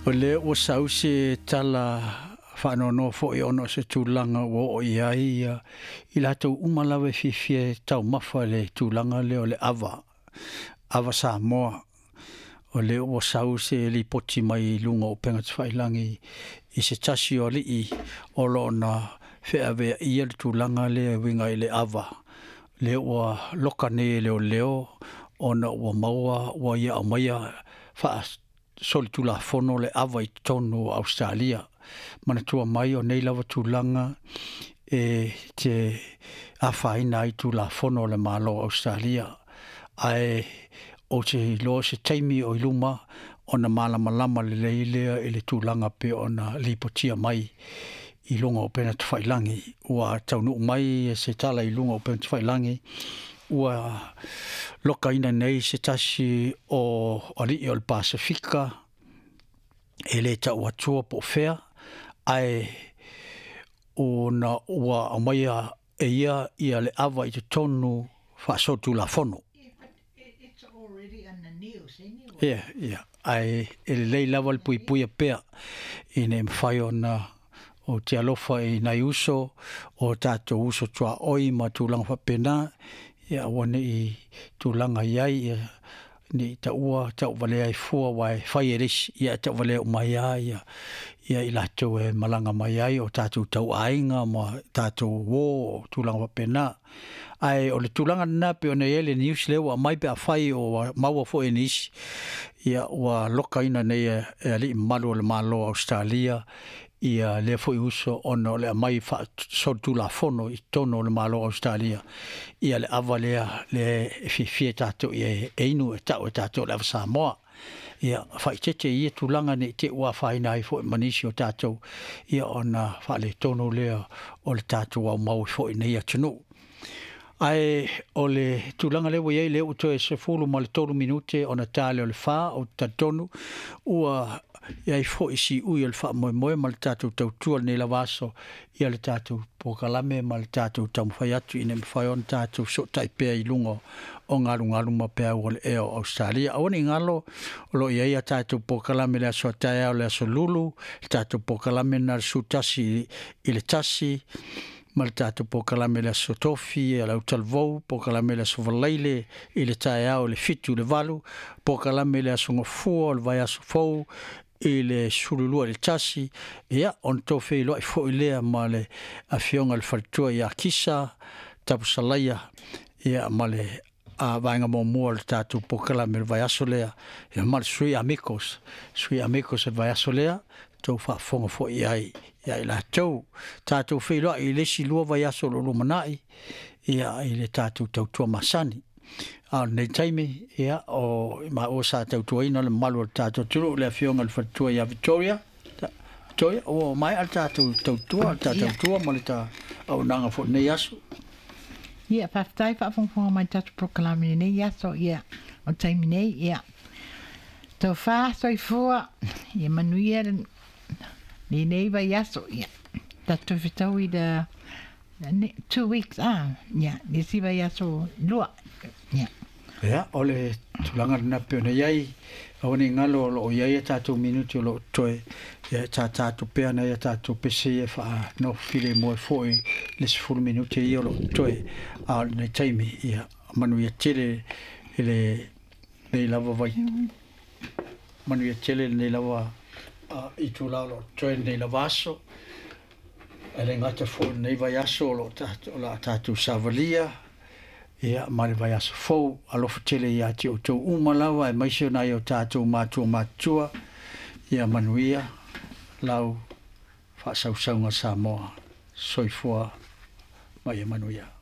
O le o sau se tala whanono fo i ono se tūlanga o iai i lato umalawe fifie tau mawha le tūlanga leo le awa Samoa. O le o sau se li poti mai lunga o penga twailangi i se tasi o li I o lo na wheawea ia le tūlanga le winga i le awa. Le o loka ne leo ona ua maua ua ia o maia wha soli tula fono le awa I tonu Australia. Mana tua mai o nei lawa tūlanga te awhaina I tula fono le malo Australia. Ai o te loa se taimi o iluma o na malama le leilea I le tūlanga pe o na lipotia mai I lunga o pena tuwhailangi. Ua taunu mai se tala I lunga o pena tuwhailangi. Ua loka ina nei se tasi o ali o le Pasifika e le ta ua tua po fea ai o na ua o maia e ia le awa I te tonu whaasotu la fono. It's already on the news anyway. Yeah. Ai e le lei lawa le pui a pea I ne mwhai o na o te alofa I nai uso o tato uso tua oi ma tūlanga whapena ia wane I tūlanga iai ni ta ua tau wale ai fua wai whai eris ia tau wale o mai ai ia I lato e malanga mai ai o tato tau ainga ma tato wo tūlanga whapena ai o le tūlanga na pe o na ele news leo a mai pe a whai o maua fo e nisi ia ua loka ina nei e ali malu o le malo Australia ia le foi uso ono le mai fa sortu la fono I tono le malo Australia ia le avalea le fifie tato ia inu e tato le Samoa ia fa tete ia tulanga ne te ua faina I foi manisi o tato ia ona fa le tono le o le tato au mau foi nei atunu ai o le tulanga le wai le uto e se fulu ma le tolu minute ona tale o le fa o tatonu ua ia I fo isi ui o le wha moe ma le tātou tautua nei la vaso ia le tātou pokalame ma le tātou taumwhai atu I ne mwhai on tātou so taipea I lungo o ngaru ma pea o le eo Australia. Awane ngalo o lo ia tātou pokalame le aso tae au le aso lulu, tātou pokalame na le sutasi I le tasi, ma le tātou pokalame le aso tofi e lau talvou, pokalame le aso valaile I le tae au le fitu le valu, pokalame le aso ngofua o le vai aso fou, I le sululua le tasi ia on tofe lo fo ilea ma le afionga le faltua ia kisa tapusalaia ia ma le a vainga mo le tatu pokala me vai asolea ia ma sui amigos e vai asolea to fa fonga fo ia la tatu fe lo I le silua vai asolo lo manai ia I le tatu tautua masani nei taimi ia o ma o sa tautua ina le malu o tātou turu le afionga le fatua ia Victoria o mai al tātou tautua ma le tā au nanga fo nei asu Ia whaftai whaafonga mai tātou proklami nei aso ia o taimi nei ia tau whaasoi fua ia manuia nei vai aso ia tātou whitau I da 2 weeks ni si vai aso lua ia o le tulanga na pe na iai o ni ngalo o iai tātou minuti o lo toe ia tātou pe na ia tātou pese e fa no file mo foi le 4 minuti ia lo toe a nei taimi ia manu ia tele le lava vai manu ia tele le lava I tu la lo toe nei lavaso ele ngata fo nei vai aso lo tātou savalia ia mare vai aso fou alofa tele ia te o tau umalawa e maisio nai o tātou matua ia manuia lau whaasaunga Samoa soifua mai e manuia